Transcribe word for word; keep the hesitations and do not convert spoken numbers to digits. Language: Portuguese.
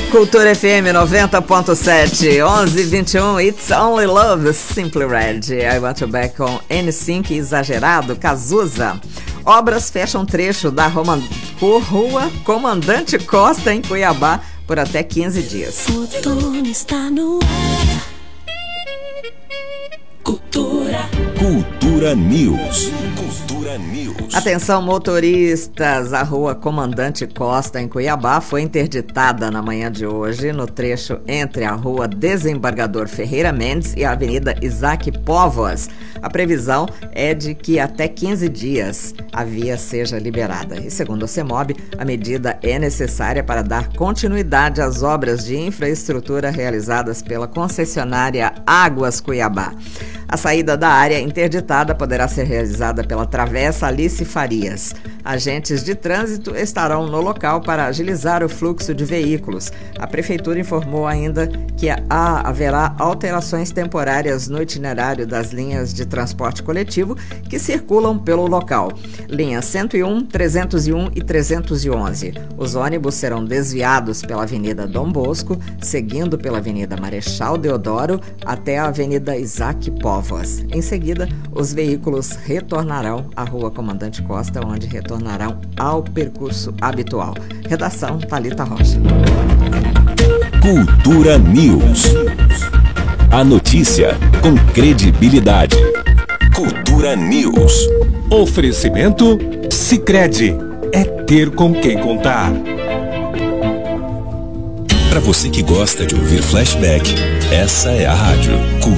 Cultura F M noventa ponto sete, onze e vinte e um, It's Only Love, Simply Red. I Want You Back com N Sync, Exagerado, Cazuza. Obras fecham trecho da Roma, Rua Comandante Costa, em Cuiabá, por até quinze dias. Outono está no ar. Cultura. Cultura News. Cultura News. Atenção, motoristas, a Rua Comandante Costa, em Cuiabá, foi interditada na manhã de hoje, no trecho entre a Rua Desembargador Ferreira Mendes e a Avenida Isaac Póvoas. A previsão é de que até quinze dias a via seja liberada. E segundo a CEMOB, a medida é necessária para dar continuidade às obras de infraestrutura realizadas pela concessionária Águas Cuiabá. A saída da área interditada poderá ser realizada pela Travessa Alice Farias. Agentes de trânsito estarão no local para agilizar o fluxo de veículos. A Prefeitura informou ainda que há, haverá alterações temporárias no itinerário das linhas de transporte coletivo que circulam pelo local. Linhas cento e um, trezentos e um e trezentos e onze. Os ônibus serão desviados pela Avenida Dom Bosco, seguindo pela Avenida Marechal Deodoro até a Avenida Isaac Póvoas. Em seguida, os veículos retornarão à Rua Comandante Costa, onde retornarão ao percurso habitual. Redação, Thalita Rocha. Cultura News. A notícia com credibilidade. Cultura News. Oferecimento Sicredi. É ter com quem contar. Para você que gosta de ouvir flashback, essa é a rádio Cultura.